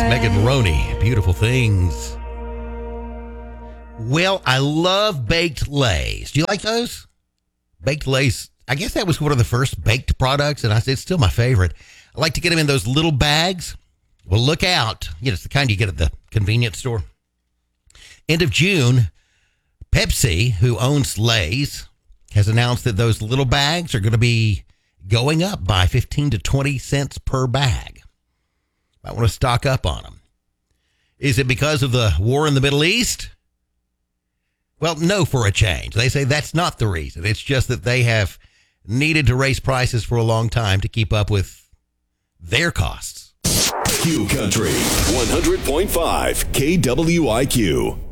Megan Roney, Beautiful Things. Well, I love baked Lays. Do you like those? Baked Lays, I guess that was one of the first baked products, and it's still my favorite. I like to get them in those little bags. Well, look out. It's the kind you get at the convenience store. End of June, Pepsi, who owns Lay's, has announced that those little bags are going to be going up by 15 to 20 cents per bag. I want to stock up on them. Is it because of the war in the Middle East? Well, no, for a change. They say that's not the reason. It's just that they have needed to raise prices for a long time to keep up with their costs. Q Country 100.5 KWIQ.